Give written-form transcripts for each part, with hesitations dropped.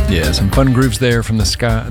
Yeah, some fun grooves there from the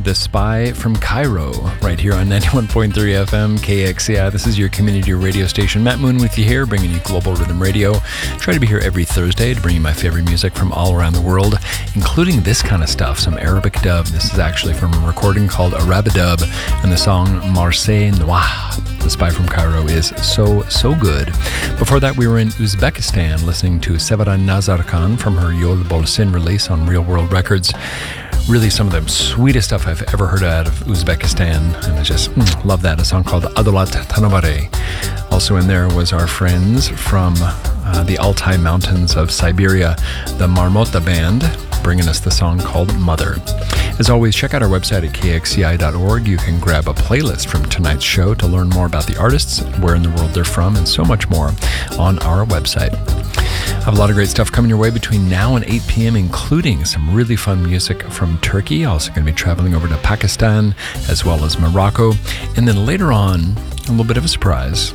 Spy from Cairo, right here on 91.3 FM KXCI. This is your community radio station. Matt Moon with you here, bringing you Global Rhythm Radio. Try to be here every Thursday to bring you my favorite music from all around the world, including this kind of stuff, some Arabic dub. This is actually from a recording called Arabidub, and the song Marseille Noir. The Spy from Cairo is so good. Before that, we were in Uzbekistan listening to Sevara Nazarkan from her Yol Bolsin release on Real World Records. Really some of the sweetest stuff I've ever heard out of Uzbekistan, and I just love that. A song called Adolat Tanabare. Also in there was our friends from the Altai Mountains of Siberia, the Marmota Band, bringing us the song called Mother. As always, check out our website at kxci.org. You can grab a playlist from tonight's show to learn more about the artists, where in the world they're from, and so much more on our website. I have a lot of great stuff coming your way between now and 8 p.m., including some really fun music from Turkey. Also going to be traveling over to Pakistan as well as Morocco. And then later on, a little bit of a surprise.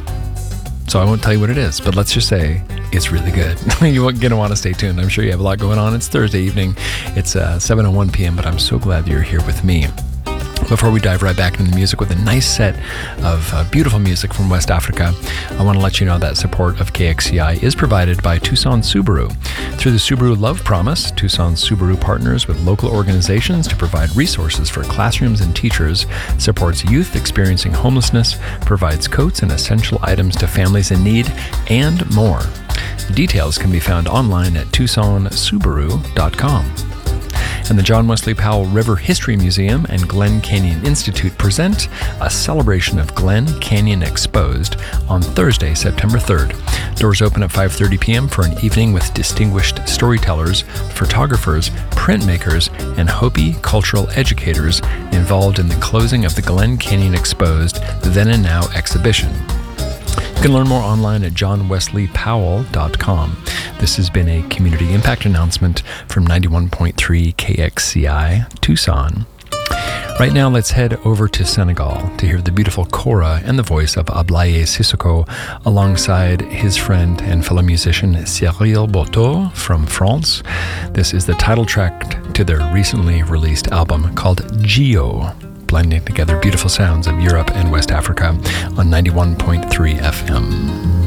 So I won't tell you what it is, but let's just say it's really good. You're going to want to stay tuned. I'm sure you have a lot going on. It's Thursday evening. It's 7:01 p.m., but I'm so glad that you're here with me. Before we dive right back into the music with a nice set of beautiful music from West Africa, I want to let you know that support of KXCI is provided by Tucson Subaru. Through the Subaru Love Promise, Tucson Subaru partners with local organizations to provide resources for classrooms and teachers, supports youth experiencing homelessness, provides coats and essential items to families in need, and more. Details can be found online at TucsonSubaru.com. And the John Wesley Powell River History Museum and Glen Canyon Institute present a celebration of Glen Canyon Exposed on Thursday, September 3rd. Doors open at 5:30 p.m. for an evening with distinguished storytellers, photographers, printmakers, and Hopi cultural educators involved in the closing of the Glen Canyon Exposed Then and Now exhibition. You can learn more online at johnwesleypowell.com. This has been a community impact announcement from 91.3 KXCI Tucson. Right now, let's head over to Senegal to hear the beautiful Kora and the voice of Ablaye Sissoko alongside his friend and fellow musician Cyril Boteau from France. This is the title track to their recently released album called Gio, blending together beautiful sounds of Europe and West Africa on 91.3 FM.